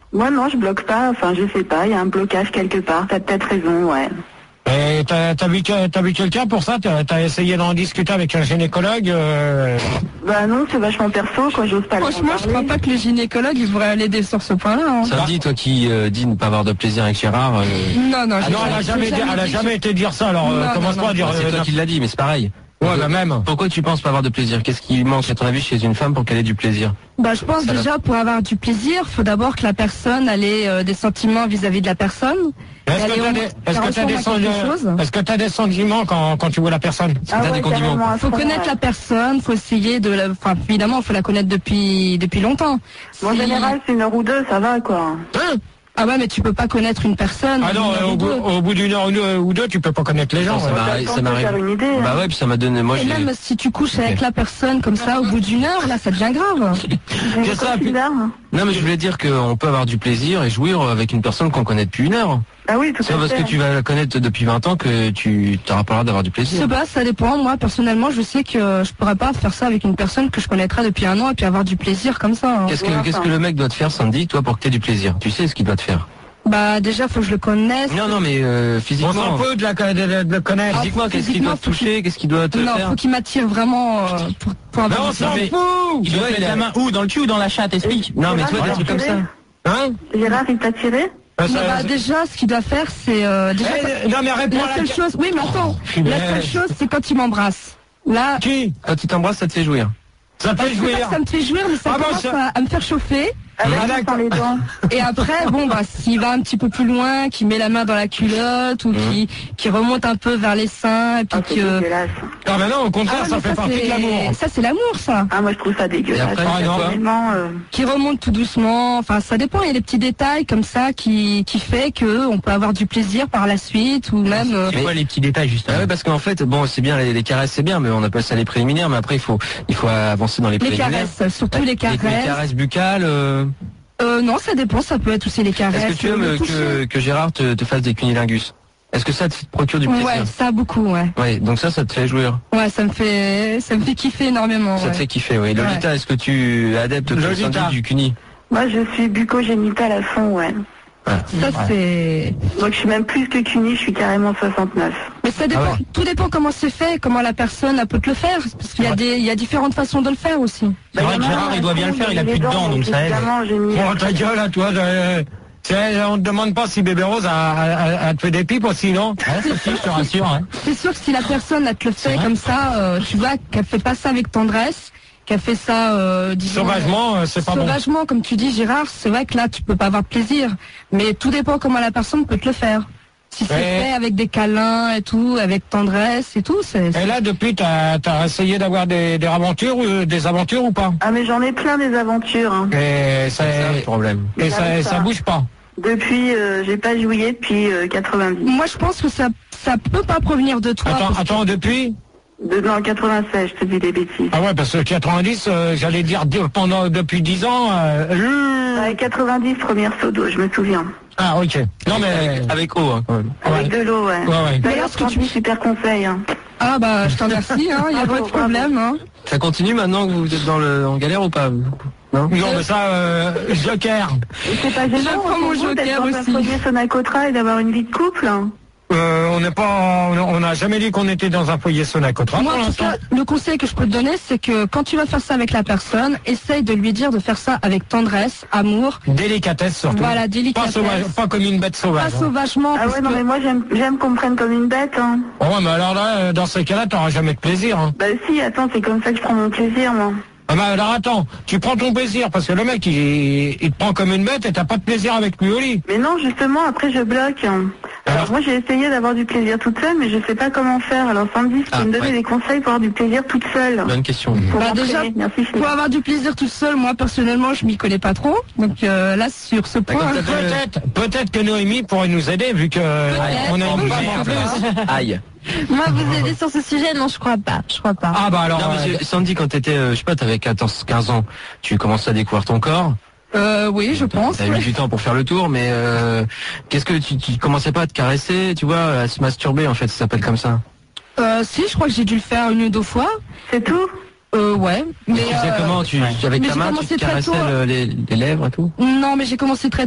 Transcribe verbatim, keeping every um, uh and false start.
Moi non, je bloque pas, enfin je sais pas, il y a un blocage quelque part, t'as peut-être raison, ouais. Et t'as, t'as vu, que- t'as vu quelqu'un pour ça? T'as, t'as essayé d'en discuter avec un gynécologue euh... Bah non, c'est vachement perso, quoi, j'ose pas le Franchement, je crois pas que les gynécologues ils devraient l'aider sur ce point-là. Hein. Ça me dit, toi qui euh, dis ne pas avoir de plaisir avec Gérard. Euh... Non, non, Ah non, elle a jamais, dit- elle a jamais été dire ça, alors euh, Non, commence non, pas à dire... Bah, c'est euh, toi qui l'as dit, mais c'est pareil. Ouais, bah même. Pourquoi tu penses pas avoir de plaisir? Qu'est-ce qui manque à ton avis chez une femme pour qu'elle ait du plaisir? Bah, je pense Ça déjà pour avoir du plaisir, faut d'abord que la personne elle ait euh, des sentiments vis-à-vis de la personne. Est-ce Elle que ait t'as au- des, est-ce que t'as des, ressemble à quelque sen- chose. est-ce que t'as des sentiments quand, quand tu vois la personne? Ah t'as ouais, des condiments, carrément, à Faut fond, connaître ouais. la personne, faut essayer de la, enfin évidemment faut la connaître depuis depuis longtemps. En Si- général, c'est une heure ou deux, ça va, quoi. Hein? Ah ouais, mais tu peux pas connaître une personne. Ah non, une heure euh, ou au, bout, deux. au bout d'une heure ou deux, ou deux, tu peux pas connaître les gens. Non, ça ouais. m'arrive, T'as ça le temps de m'arrive. faire une idée, hein. Bah ouais, puis ça m'a donné. Moi, Et j'ai. même si tu couches Ok. avec la personne comme ça, au bout d'une heure, là, ça devient grave. J'ai C'est des ça, trucs puis- bizarres, hein. Non, mais je voulais dire qu'on peut avoir du plaisir et jouir avec une personne qu'on connaît depuis une heure. Ah oui, tout C'est à pas parce fait. que tu vas la connaître depuis vingt ans que tu t'auras pas l'air d'avoir du Je sais plaisir. pas, ça dépend. Moi, personnellement, je sais que je pourrais pas faire ça avec une personne que je connaîtrais depuis un an et puis avoir du plaisir comme ça. hein. Qu'est-ce Ouais, que, qu'est-ce enfin. que le mec doit te faire, Sandy, toi, pour que t'aies du plaisir? Tu sais ce qu'il doit te faire? Bah, déjà, faut que je le connaisse. Non, non, mais euh, On physiquement. s'en fout de, la, de, de- de le connaître. Ah, Physiquement, qu'est-ce qu'il doit te physiquement, faut toucher? Qu'est-ce qu'il doit te Non, faire? faut qu'il m'attire vraiment euh, pour, pour avoir Non, on du s'en plaisir. fout! Il doit Ouais, mettre il a- la main où? Dans le cul ou dans la chatte? Explique. Non, mais Gérard, toi, il des t'a trucs comme ça. tiré Hein? Gérard, il t'a tiré? Euh, Non, ça- bah, déjà, ce qu'il doit faire, c'est euh, déjà. Eh, non, mais réponds La à seule la... chose, oui, mais attends. La seule chose, c'est quand il m'embrasse. Là, Qui? Quand il t'embrasse, ça te fait jouir. Ça te fait je sais pas jouir? que ça me fait jouir, mais ça Ah bon, commence ça- à, à me faire chauffer. Avec Ah, ou d'accord. sans les dents? Et après, bon, bah, s'il va un petit peu plus loin, qu'il met la main dans la culotte ou qui qui remonte un peu vers les seins et puis Ah, c'est que. dégueulasse. Ah ben non, au contraire, Ah, ça mais fait partie c'est- de l'amour. Ça, c'est l'amour, ça. Ah, moi, je trouve ça dégueulasse. Et après, Ah, non. Personnellement, euh, Qui remonte tout doucement. Enfin, ça dépend. Il y a des petits détails comme ça qui qui fait que on peut avoir du plaisir par la suite ou même. euh, C'est quoi les petits détails, Ah justement? ouais, parce qu'en fait, bon, c'est bien les, les caresses, c'est bien, mais on appelle ça les préliminaires. Mais après, il faut, il faut avancer dans les les préliminaires. caresses, surtout les caresses. Les, les caresses buccales. euh, Euh, non, ça dépend. Ça peut être aussi les caresses. Est-ce que tu aimes le euh, toucher. que, que Gérard te, te fasse des cunilingus? Est-ce que ça te procure du plaisir? Ouais, ça beaucoup, ouais. Ouais, donc ça, ça te fait jouir. Ouais, ça me fait, ça me fait kiffer énormément. Ça ouais. te fait kiffer, oui. Lolita, est-ce que tu es adepte de Lolita. Sandy du cuni? moi, je suis bucco-génitale à fond, ouais. Ça c'est. Donc, je suis même plus que cunie, je suis carrément soixante-neuf. Mais ça dépend. Ah ouais. Tout dépend comment c'est fait, comment la personne elle peut te le faire, parce qu'il y a des, il y a différentes façons de le faire aussi. C'est vrai que Gérard, il doit bien le faire, il a plus de dents, donc ça aide. Évidemment, j'ai mis... Bon, ta gueule à toi. De... C'est- On ne demande pas si Bébé Rose a, a, a te fait des pipes aussi, non? Ouais, c'est si, je te rassure, hein. C'est sûr que si la personne elle te le fait vrai. comme ça, euh, tu vois qu'elle fait pas ça avec tendresse, qu'elle fait ça, euh, disons, Sauvagement, euh, c'est pas bon. sauvagement, comme tu dis, Gérard, c'est vrai que là tu peux pas avoir de plaisir. Mais tout dépend comment la personne peut te le faire. Si c'est Ouais. fait avec des câlins et tout, avec tendresse et tout, c'est. Et là, depuis, t'as as essayé d'avoir des, des aventures, ou- des aventures ou pas? Ah, mais j'en ai plein des aventures, hein. Et ça, C'est ça le problème. et ça, J'arrive ça pas. bouge pas. Depuis, euh, j'ai pas joué depuis euh, quatre-vingt-dix. Moi, je pense que ça, ça peut pas provenir de toi. Attends, parce que- attends, depuis? De, non, quatre-vingt-seize, je te dis des bêtises. Ah ouais, parce que quatre-vingt-dix, euh, j'allais dire dire pendant depuis dix ans. Euh, Ouais, quatre-vingt-dix, première seau d'eau, je me souviens. Ah ok. Non mais. Avec eau, hein, quand même. Avec Ouais. de l'eau, ouais. Ouais, ouais. D'ailleurs, est-ce que tu- Sandy, super conseil, hein. Ah bah, je t'en remercie, hein, il y a Bravo, pas de problème. Hein. Ça continue maintenant que vous êtes dans le, en galère ou pas? Non? Non mais ça, euh, Joker. Et c'est pas gênant, prends mon pour vous, d'être joker dans un aussi. foyer Sonacotra et d'avoir une vie de couple, hein. Euh, on n'est pas, on n'a jamais dit qu'on était dans un foyer Sonacotra. Moi, pour en tout l'instant. cas, le conseil que je peux te donner, c'est que quand tu vas faire ça avec la personne, essaye de lui dire de faire ça avec tendresse, amour, Délicatesse surtout. voilà, Pas délicatesse. sauvage, pas comme une bête Pas sauvage. hein. sauvagement, Ah parce ouais, non, que- mais moi, j'aime, j'aime qu'on me prenne comme une bête, hein. Oh, ouais, mais alors là, euh, dans ces cas-là, t'auras jamais de plaisir. Hein. Bah si, attends, c'est comme ça que je prends mon plaisir, moi. Ah bah, alors attends, tu prends ton plaisir parce que le mec, il, il te prend comme une bête et t'as pas de plaisir avec lui au lit. Mais non, justement, après, je bloque, hein. Alors, Alors moi, j'ai essayé d'avoir du plaisir toute seule, mais je sais pas comment faire. Alors, Sandy, si tu Ah, peux me donner ouais. des conseils pour avoir du plaisir toute seule. Bonne question. Pour Bah, m'entraîner. déjà, Merci, Philippe. pour avoir du plaisir tout seul, moi personnellement, je m'y connais pas trop. Donc euh, là, sur ce point, comme t'as- Peut-être, peut-être que Noémie pourrait nous aider vu que euh, on a une Peut-être. femme en plus. Aïe. Moi, vous aider sur ce sujet, non, je crois pas. Je crois pas. Ah bah alors, Non, mais euh, c'est- Sandy, quand t'étais, euh, je sais pas, t'avais quatorze, quinze ans, tu commençais à découvrir ton corps. euh, oui, je pense. T'avais mis du temps pour faire le tour, mais euh, qu'est-ce que tu, tu commençais pas à te caresser, tu vois, à se masturber en fait, ça s'appelle comme ça. Euh, si, je crois que j'ai dû le faire une ou deux fois. C'est tout? Euh, ouais. Mais tu faisais euh, comment, tu, avec mais ta j'ai main, tu commencé te très caressais tôt. le- les, les lèvres et tout. non, mais j'ai commencé très